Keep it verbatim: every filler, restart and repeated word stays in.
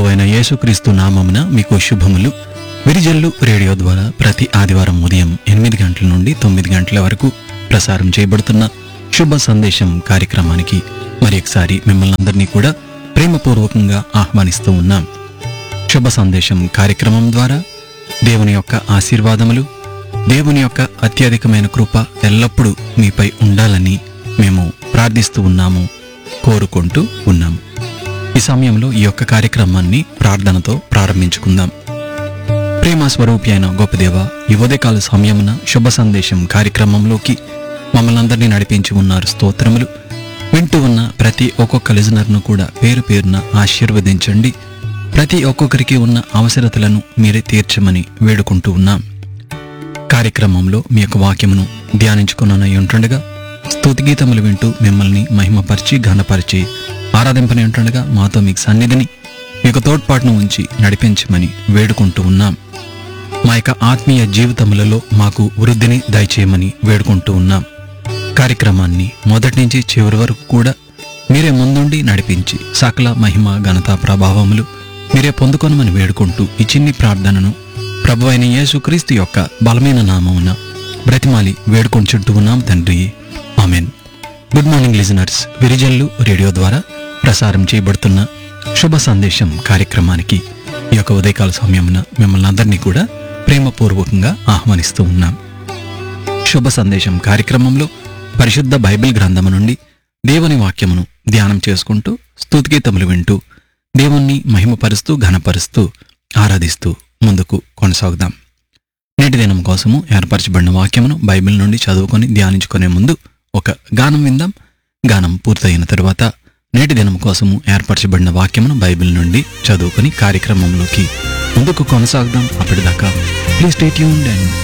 ప్రభువైన యేసుక్రీస్తు నామమున మీకు శుభములు. విరిజల్లు రేడియో ద్వారా ప్రతి ఆదివారం ఉదయం ఎనిమిది గంటల నుండి తొమ్మిది గంటల వరకు ప్రసారం చేయబడుతున్న శుభ సందేశం కార్యక్రమానికి మరి ఒకసారి మిమ్మల్ని అందరినీ కూడా ప్రేమపూర్వకంగా ఆహ్వానిస్తూ ఉన్నాం. శుభ సందేశం కార్యక్రమం ద్వారా దేవుని యొక్క ఆశీర్వాదములు, దేవుని యొక్క అత్యధికమైన కృప ఎల్లప్పుడూ మీపై ఉండాలని మేము ప్రార్థిస్తూ ఉన్నాము, కోరుకుంటూ ఉన్నాము. ఈ సమయంలో ఈ యొక్క కార్యక్రమాన్ని ప్రార్థనతో ప్రారంభించుకుందాం. ప్రేమ స్వరూపి అయిన గొప్ప దేవ, ఈ ఉదయకాల సమయమున శుభ సందేశం కార్యక్రమంలోకి మమ్మల్ని అందరినీ నడిపించి ఉన్నారు. స్తోత్రములు. వింటూ ఉన్న ప్రతి ఒక్కొక్క లిజనర్ను కూడా పేరు పేరున ఆశీర్వదించండి. ప్రతి ఒక్కొక్కరికి ఉన్న అవసరతలను మీరే తీర్చమని వేడుకుంటూ ఉన్నాం. కార్యక్రమంలో మీ యొక్క వాక్యమును ధ్యానించుకున్న ఉంటుండగా స్తుతిగీతములు వింటూ మిమ్మల్ని మహిమపరిచి ఘనపరిచి ఆరాధింపని ఉంటుండగా మాతో మీకు సన్నిధిని మీకు తోడ్పాటును ఉంచి నడిపించమని వేడుకుంటూ ఉన్నాం. మా యొక్క ఆత్మీయ జీవితములలో మాకు వృద్ధిని దయచేయమని వేడుకుంటూ ఉన్నాం. కార్యక్రమాన్ని మొదటి నుంచి చివరి వరకు కూడా మీరే ముందుండి నడిపించి సకల మహిమ ఘనత ప్రభావములు మీరే పొందుకొనమని వేడుకుంటూ ఈ చిన్ని ప్రార్థనను ప్రభువైన యేసుక్రీస్తు యొక్క బలమైన నామమున బ్రతిమాలి వేడుకొంచుంటూ ఉన్నాం తండ్రి, amen. Good morning listeners. Virijallu radio ద్వారా ప్రసారం చేయబడుతున్న శుభ సందేశం కార్యక్రమానికి ఈ యొక్క ఉదయకాల సమయమున మిమ్మల్ని అందరినీ కూడా ప్రేమపూర్వకంగా ఆహ్వానిస్తూ ఉన్నాం. శుభ సందేశం కార్యక్రమంలో పరిశుద్ధ బైబిల్ గ్రంథము నుండి దేవుని వాక్యమును ధ్యానం చేసుకుంటూ స్తుతిగీతములు వింటూ దేవుణ్ణి మహిమపరుస్తూ ఘనపరుస్తూ ఆరాధిస్తూ ముందుకు కొనసాగుదాం. నేటి దినం కోసము ఏర్పరచబడిన వాక్యమును బైబిల్ నుండి చదువుకొని ధ్యానించుకునే ముందు ఒక గానం విందాం. గానం పూర్తయిన తరువాత నేటి దినం కోసము ఏర్పరచబడిన వాక్యమును బైబిల్ నుండి చదువుకొని కార్యక్రమంలోకి ముందుకు కొనసాగుదాం. అప్పటిదాకా ప్లీజ్ స్టే ట్యూన్డ్ అండ్